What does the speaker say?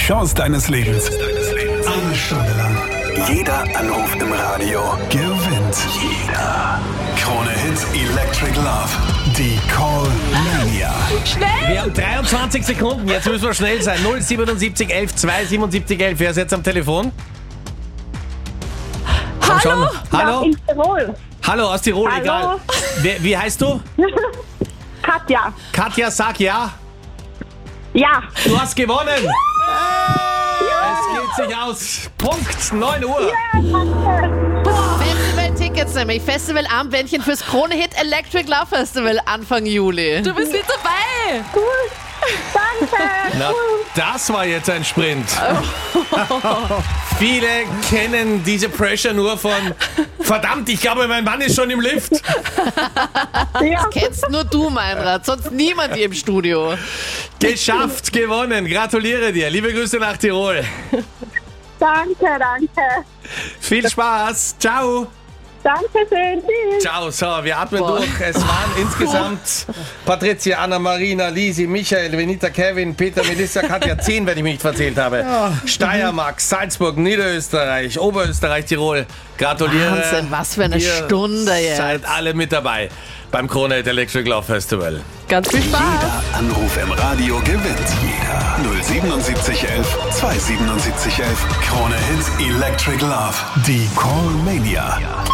Chance deines Lebens. Eine Stunde lang. Jeder Anruf im Radio gewinnt. Jeder. Krone Hits Electric Love. Die Call Mania. Schnell! Wir haben 23 Sekunden, jetzt müssen wir schnell sein. 077 11 277 11. Wer ist jetzt am Telefon? Komm schon. Hallo? In Tirol. Hallo aus Tirol, Hallo. egal. Wie heißt du? Katja. Katja, sag ja. Ja. Du hast gewonnen. Es geht sich aus. Punkt 9 Uhr. Festival-Tickets nämlich. Festivalarmbändchen fürs Krone-Hit Electric Love Festival Anfang Juli. Du bist mit dabei. Cool. Danke. Na, das war jetzt ein Sprint. Viele kennen diese Pressure nur von verdammt, ich glaube, mein Mann ist schon im Lift. Ja. Kennst nur du, Meinrad, sonst niemand hier im Studio. Geschafft, gewonnen. Gratuliere dir. Liebe Grüße nach Tirol. Danke. Viel Spaß. Ciao. Dankeschön. Tschüss. Ciao. So, wir atmen durch. Es waren insgesamt Patricia, Anna, Marina, Lisi, Michael, Venita, Kevin, Peter, Melissa, Katja, 10, wenn ich mich nicht verzählt habe. Steiermark, Salzburg, Niederösterreich, Oberösterreich, Tirol. Gratuliere. Wahnsinn, was für eine Ihr Stunde jetzt. Seid alle mit dabei beim Krone Hit Electric Love Festival. Ganz viel Spaß. Jeder Anruf im Radio gewinnt. Jeder. 077 11 277 11. Krone Hits Electric Love. Die Call Mania.